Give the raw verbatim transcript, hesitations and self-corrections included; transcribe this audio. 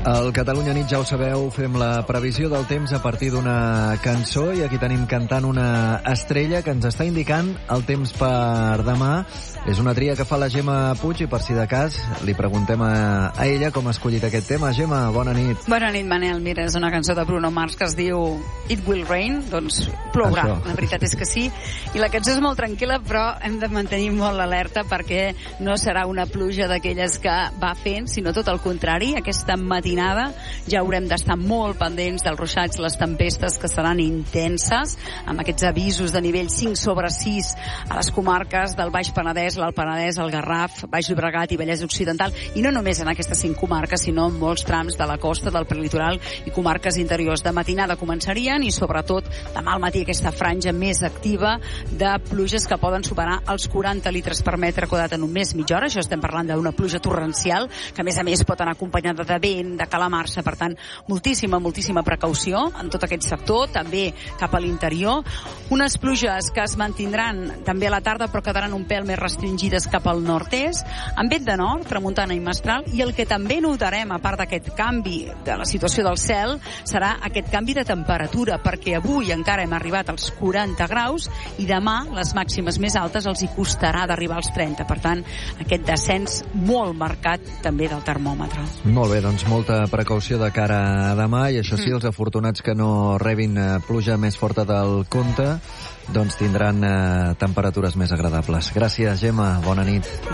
Al Catalunya Nit, ja ho sabeu, fem la previsió del temps a partir d'una cançó i aquí tenim cantant una estrella que ens està indicant el temps per demà. És una tria que fa la Gemma Puig i per si de cas li preguntem a, a ella com ha escollit aquest tema. Gemma, bona nit. Bona nit, Manel. Mira, és una cançó de Bruno Mars que es diu It Will Rain, doncs plourà. Això. La veritat és que sí. I la cançó és molt tranquil·la, però hem de mantenir molt l'alerta perquè no serà una pluja d'aquelles que va fent, sinó tot el contrari. Aquesta matinada ja haurem d'estar molt pendents dels ruixats, les tempestes que seran intenses, amb aquests avisos de nivell cinc sobre sis a les comarques del Baix Penedès, l'Alt Penedès, el Garraf, Baix Llobregat i Vallès Occidental, i no només en aquestes cinc comarques, sinó en molts trams de la costa, del prelitoral i comarques interiors. De matinada començarien i sobretot demà al matí aquesta franja més activa de pluges que poden superar els quaranta litres per metre quadrat en només mitja hora. Això estem parlant d'una pluja torrencial que a més a més pot anar acompanyada de vent, de calamarsa, per tant, moltíssima, moltíssima precaució en tot aquest sector, també cap a l'interior. Unes pluges que es mantindran també a la tarda, però quedaran un pèl més restringides cap al nord-est, amb vent de nord, tramuntana i mestral, i el que també notarem, a part d'aquest canvi de la situació del cel, serà aquest canvi de temperatura, perquè avui encara hem arribat als quaranta graus i demà les màximes més altes els hi costarà d'arribar als trenta. Per tant, aquest descens molt marcat també del termòmetre. Molt bé, doncs molta precaució de cara a demà, i això sí, els afortunats que no rebin pluja més forta del compte doncs tindran eh, temperatures més agradables. Gràcies, Gemma. Bona nit.